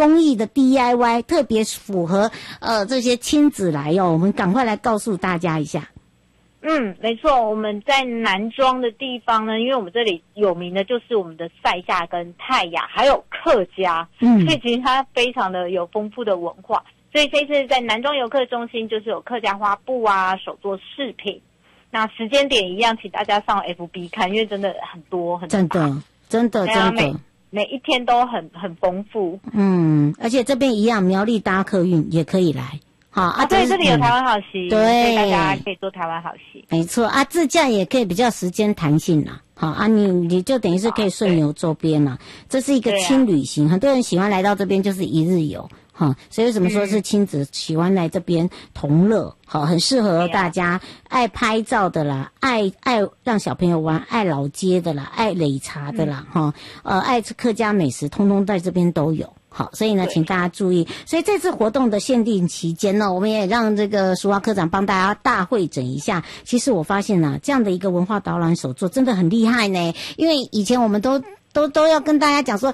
工艺的 DIY， 特别符合这些亲子来哦，我们赶快来告诉大家一下。 没错，我们在南庄的地方呢，因为我们这里有名的就是我们的赛夏跟泰雅，还有客家，所以其实它非常的有丰富的文化。所以这次在南庄游客中心就是有客家花布啊、手作饰品。那时间点一样，请大家上 FB 看，因为真的很多很多，真的每一天都很丰富。而且这边一样，苗栗搭客运也可以来。好啊，对，这里有台湾好行，对，所以大家可以做台湾好行。没错啊，自驾也可以比较时间弹性啦。好啊，你就等于是可以顺游周边啦。这是一个轻旅行，很多人喜欢来到这边就是一日游。所以为什么说是亲子喜欢来这边同乐？好，很适合大家爱拍照的啦，爱让小朋友玩，爱老街的啦，爱擂茶的啦，爱吃客家美食，通通在这边都有。好，所以呢，请大家注意。所以这次活动的限定期间呢，我们也让这个淑华科长帮大家大会诊一下。其实我发现这样的一个文化导览手作真的很厉害呢。因为以前我们都要跟大家讲说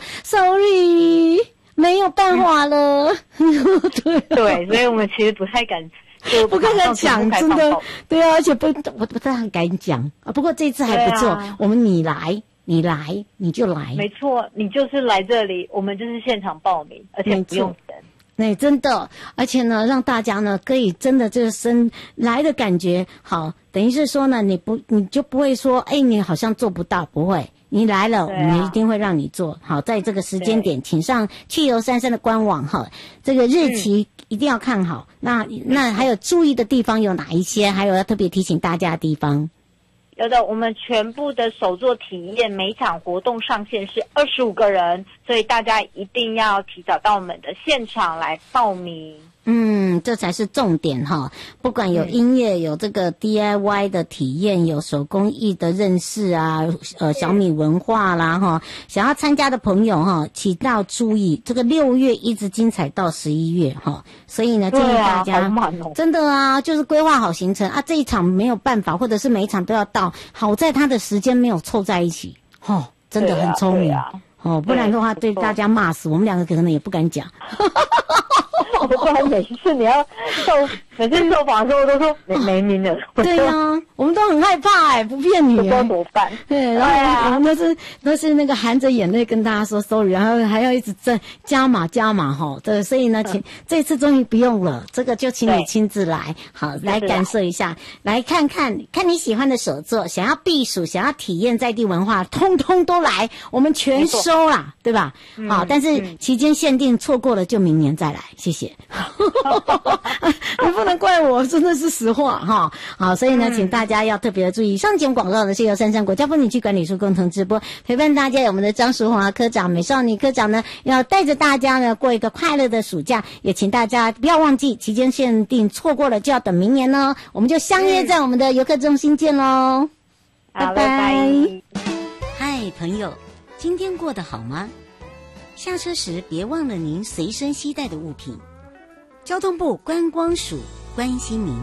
，sorry， 没有办法了。对， 所以我们其实不太敢。 不敢讲，真的，对啊，而且我不太敢讲啊。不过这次还不错，我们你来你就来，没错，你就是来这里，我们就是现场报名，而且不用等。那真的，而且呢，让大家呢可以真的这个来的感觉好，等于是说呢，你就不会说，你好像做不到，不会。你来了，我们一定会让你做好。在这个时间点，请上去游珊珊的官网哈，这个日期一定要看好。那还有注意的地方有哪一些？还有要特别提醒大家的地方？有的，我们全部的手作体验，每场活动上限是25个人，所以大家一定要提早到我们的现场来报名。这才是重点哈！不管有音乐，有这个 DIY 的体验，有手工艺的认识啊，小米文化啦哈，想要参加的朋友哈，请到注意，这个6月一直精彩到11月哈，所以呢，建议大家真的啊，就是规划好行程啊，这一场没有办法，或者是每一场都要到，好在他的时间没有凑在一起，真的很聪明不然的话对大家骂死，我们两个可能也不敢讲。不然每次你要每次受访的时候都说没名了。对啊，我们都很害怕不骗你。不知道怎么办。对，然后我们都是那个含着眼泪跟大家说 sorry， 然后还要一直加码对，所以呢，这次终于不用了，这个就请你亲自来，好来感受一下，来看你喜欢的手作，想要避暑，想要体验在地文化，通通都来，我们全收啦，对吧？好，但是期间限定，错过了就明年再来，谢谢。你不能怪我，真的是实话哈。好，所以呢，请大家要特别的注意。上节目广告的是由珊珊国家风景区管理处共同直播，陪伴大家有我们的张淑华科长、美少女科长呢，要带着大家呢过一个快乐的暑假。也请大家不要忘记，期间限定，错过了就要等明年哦。我们就相约在我们的游客中心见喽，拜拜。嗨，朋友，今天过得好吗？下车时别忘了您随身携带的物品。交通部观光署关心您。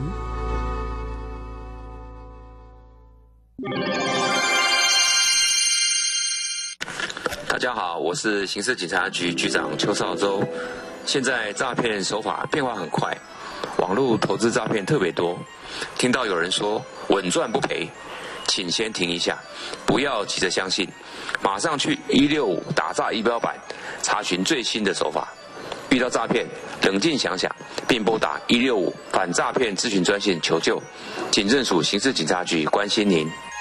大家好，我是刑事警察局局长邱少洲。现在诈骗手法变化很快，网络投资诈骗特别多。听到有人说稳赚不赔，请先停一下，不要急着相信，马上去165打诈仪表板查询最新的手法。遇到诈骗，冷静想想，并拨打165反诈骗咨询专线求救。警政署刑事警察局关心您。